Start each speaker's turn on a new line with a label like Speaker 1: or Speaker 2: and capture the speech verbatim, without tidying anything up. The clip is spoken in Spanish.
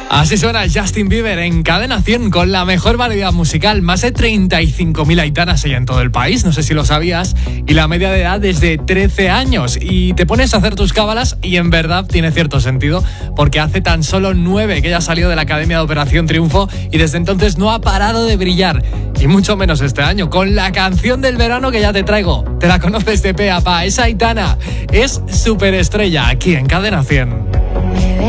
Speaker 1: Así suena Justin Bieber en Cadena cien con la mejor variedad musical. Más de treinta y cinco mil aitanas hay en todo el país, no sé si lo sabías. Y la media de edad es de trece años. Y te pones a hacer tus cábalas y en verdad tiene cierto sentido, porque hace tan solo nueve que ella salió de la Academia de Operación Triunfo y desde entonces no ha parado de brillar. Y mucho menos este año, con la canción del verano que ya te traigo. Te la conoces de pe a pa, es Aitana. Es superestrella aquí en Cadena cien.